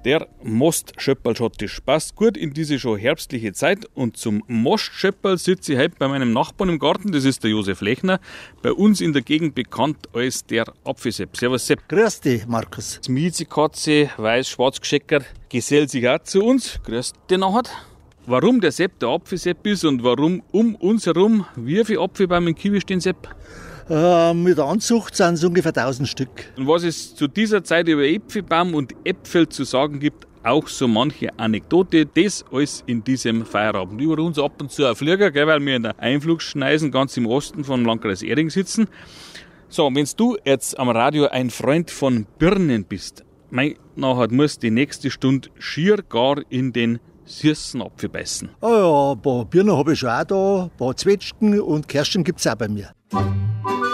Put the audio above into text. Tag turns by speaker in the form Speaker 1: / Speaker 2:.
Speaker 1: Der Mostschöpperlschottisch passt gut in diese schon herbstliche Zeit und zum Mostschöpperl sitze ich heute bei meinem Nachbarn im Garten, das ist der Josef Lechner, bei uns in der Gegend bekannt als der Apfelsepp. Servus Sepp.
Speaker 2: Grüß dich, Markus.
Speaker 1: Die Miezekatze, weiß-schwarz gescheckert, gesellt sich auch zu uns. Grüß dich nachher. Warum der Sepp der Apfelsepp ist und warum um uns herum wie viele Apfelbäume in Kiwi stehen, Sepp?
Speaker 2: Mit der Anzucht sind es ungefähr 1000 Stück.
Speaker 1: Und was es zu dieser Zeit über Äpfelbaum und Äpfel zu sagen gibt, auch so manche Anekdote, das alles in diesem Feierabend. Über uns ab und zu ein Flieger, gell, weil wir in der Einflugschneisen ganz im Osten vom Landkreis Ehring sitzen. So, wenn du jetzt am Radio ein Freund von Birnen bist, nachher musst du die nächste Stunde schier gar in den süßen Apfel beißen.
Speaker 2: Ja, ein paar Birnen habe ich schon auch da, ein paar Zwetschgen und Kirschen gibt es auch bei mir.